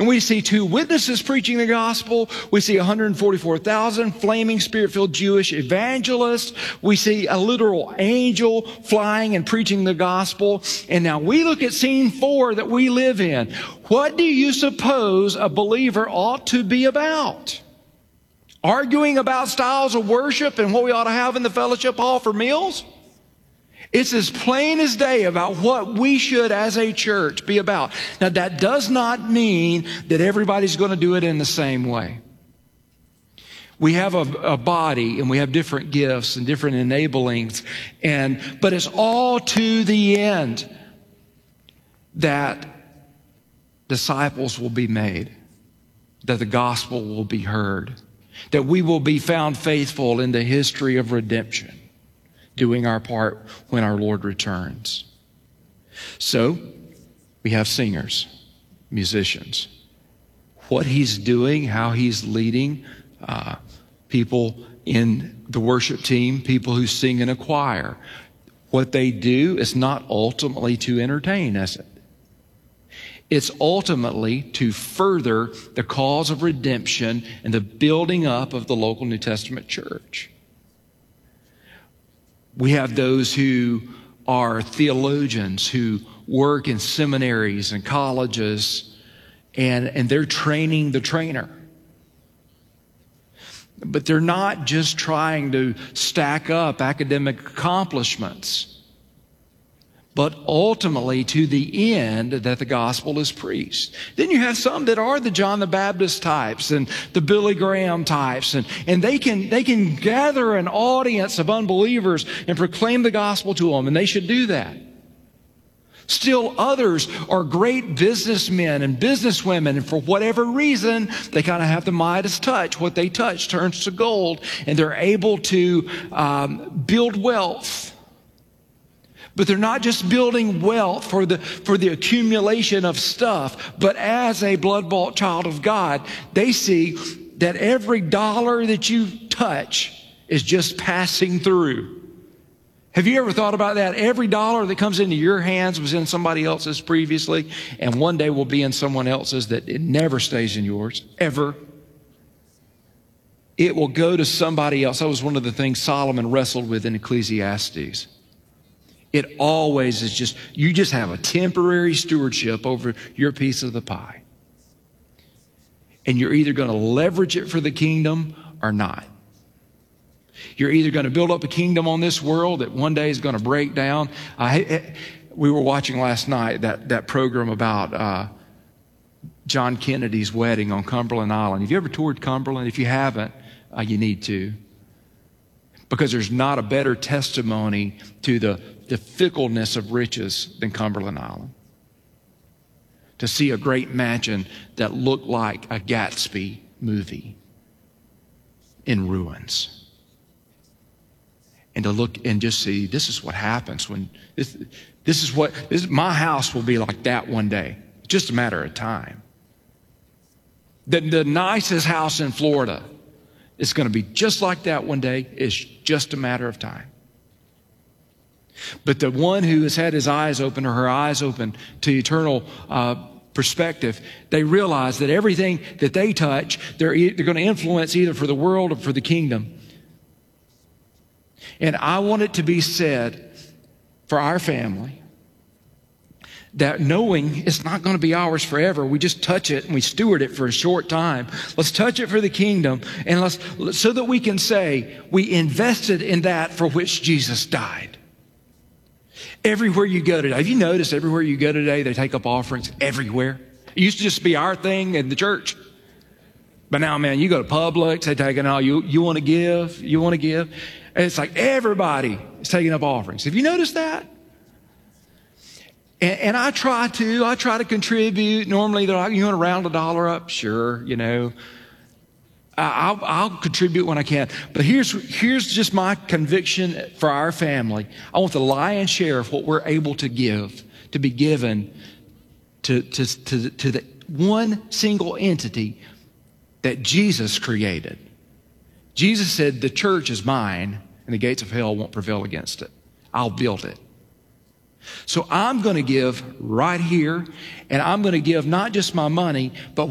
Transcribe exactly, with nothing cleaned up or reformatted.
And we see two witnesses preaching the gospel. We see one hundred forty-four thousand flaming Spirit-filled Jewish evangelists. We see a literal angel flying and preaching the gospel. And now we look at scene four that we live in. What do you suppose a believer ought to be about? Arguing about styles of worship and what we ought to have in the fellowship hall for meals? It's as plain as day about what we should as a church be about. Now, that does not mean that everybody's going to do it in the same way. We have a, a body and we have different gifts and different enablings, and but it's all to the end that disciples will be made, that the gospel will be heard, that we will be found faithful in the history of redemption, doing our part when our Lord returns. So, we have singers, musicians. What he's doing, how he's leading uh, people in the worship team, people who sing in a choir. What they do is not ultimately to entertain, is it? It's ultimately to further the cause of redemption and the building up of the local New Testament church. We have those who are theologians who work in seminaries and colleges, and, and they're training the trainer. But they're not just trying to stack up academic accomplishments, but ultimately to the end that the gospel is preached. Then you have some that are the John the Baptist types and the Billy Graham types, and, and they can they can gather an audience of unbelievers and proclaim the gospel to them, and they should do that. Still others are great businessmen and businesswomen, and for whatever reason, they kind of have the Midas touch. What they touch turns to gold, and they're able to um, build wealth. But they're not just building wealth for the, for the accumulation of stuff, but as a blood-bought child of God, they see that every dollar that you touch is just passing through. Have you ever thought about that? Every dollar that comes into your hands was in somebody else's previously, and one day will be in someone else's, that it never stays in yours, ever. It will go to somebody else. That was one of the things Solomon wrestled with in Ecclesiastes. It always is just, you just have a temporary stewardship over your piece of the pie. And you're either going to leverage it for the kingdom or not. You're either going to build up a kingdom on this world that one day is going to break down. I, we were watching last night that, that program about uh, John Kennedy's wedding on Cumberland Island. Have you ever toured Cumberland? If you haven't, uh, you need to. Because there's not a better testimony to the, the fickleness of riches than Cumberland Island. To see a great mansion that looked like a Gatsby movie in ruins. And to look and just see, this is what happens when, this, this is what, this, my house will be like that one day. It's just a matter of time. The, the nicest house in Florida, it's going to be just like that one day. It's just a matter of time. But the one who has had his eyes open or her eyes open to eternal uh, perspective, they realize that everything that they touch, they're, e- they're going to influence either for the world or for the kingdom. And I want it to be said for our family that knowing it's not going to be ours forever, we just touch it and we steward it for a short time. Let's touch it for the kingdom, and let's so that we can say we invested in that for which Jesus died. Everywhere you go today, have you noticed everywhere you go today, they take up offerings everywhere? It used to just be our thing in the church. But now, man, you go to Publix, they take it all. You, you want to give? You want to give? And it's like everybody is taking up offerings. Have you noticed that? And, and I try to, I try to contribute. Normally they're like, you want to round a dollar up? Sure, you know. I'll, I'll contribute when I can. But here's, here's just my conviction for our family. I want the lion's share of what we're able to give to be given to, to, to, to the one single entity that Jesus created. Jesus said, the church is mine and the gates of hell won't prevail against it. I'll build it. So I'm going to give right here, and I'm going to give not just my money, but